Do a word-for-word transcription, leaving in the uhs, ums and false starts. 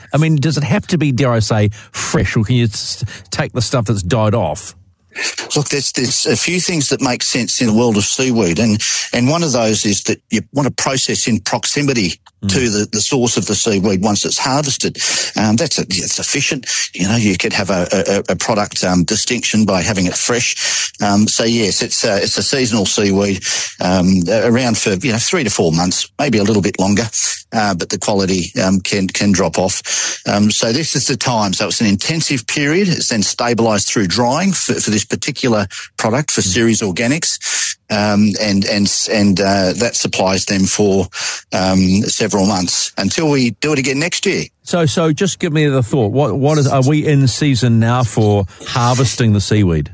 I mean, does it have to be, dare I say, fresh, or can you s- take the stuff that's died off? Look, there's, there's a few things that make sense in the world of seaweed, and, and one of those is that you want to process in proximity mm. to the, the source of the seaweed once it's harvested. Um, that's a, it's efficient. You know, you could have a, a, a product um, distinction by having it fresh. Um, so yes, it's a, it's a seasonal seaweed, um, around for you know three to four months, maybe a little bit longer, uh, but the quality um, can can drop off. Um, so this is the time. So it's an intensive period. It's then stabilised through drying for, for this particular product for Ceres Organics, um, and and and uh, that supplies them for um, several months until we do it again next year. So, so just give me the thought. What what is? Are we in season now for harvesting the seaweed?